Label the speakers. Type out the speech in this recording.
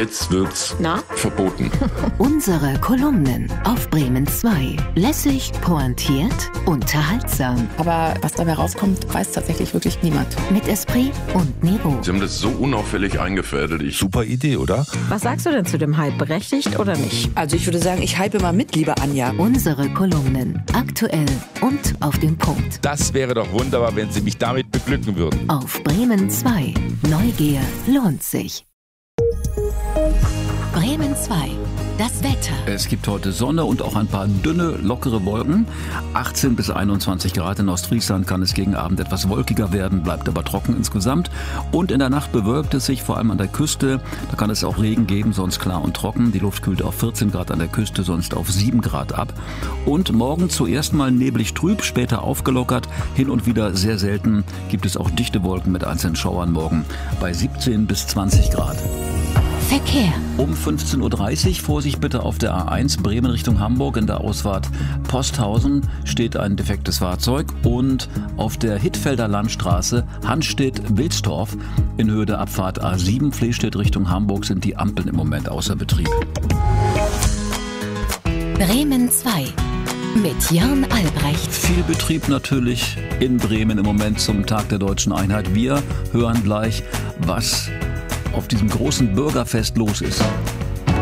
Speaker 1: Jetzt wird's verboten.
Speaker 2: Unsere Kolumnen auf Bremen 2. Lässig, pointiert, unterhaltsam.
Speaker 3: Aber was dabei rauskommt, weiß tatsächlich wirklich niemand.
Speaker 2: Mit Esprit und Niveau.
Speaker 1: Sie haben das so unauffällig eingefädelt.
Speaker 4: Super Idee, oder?
Speaker 5: Was sagst du denn zu dem Hype? Berechtigt oder nicht?
Speaker 3: Also ich würde sagen, ich hype mal mit, liebe Anja.
Speaker 2: Unsere Kolumnen. Aktuell und auf den Punkt.
Speaker 4: Das wäre doch wunderbar, wenn Sie mich damit beglücken würden.
Speaker 2: Auf Bremen 2. Neugier lohnt sich. Bremen 2. Das Wetter.
Speaker 6: Es gibt heute Sonne und auch ein paar dünne, lockere Wolken. 18 bis 21 Grad in Ostfriesland, kann es gegen Abend etwas wolkiger werden, bleibt aber trocken insgesamt. Und in der Nacht bewölkt es sich, vor allem an der Küste. Da kann es auch Regen geben, sonst klar und trocken. Die Luft kühlt auf 14 Grad an der Küste, sonst auf 7 Grad ab. Und morgen zuerst mal neblig trüb, später aufgelockert. Hin und wieder sehr selten gibt es auch dichte Wolken mit einzelnen Schauern morgen bei 17 bis 20 Grad.
Speaker 2: Verkehr.
Speaker 6: Um 15.30 Uhr, Vorsicht bitte auf der A1 Bremen Richtung Hamburg. In der Ausfahrt Posthausen steht ein defektes Fahrzeug. Und auf der Hittfelder Landstraße Hanstedt-Wilsdorf in Höhe der Abfahrt A7 Flehstedt Richtung Hamburg sind die Ampeln im Moment außer Betrieb.
Speaker 2: Bremen 2. Mit Jörn Albrecht.
Speaker 6: Viel Betrieb natürlich in Bremen im Moment zum Tag der Deutschen Einheit. Wir hören gleich, was auf diesem großen Bürgerfest los ist.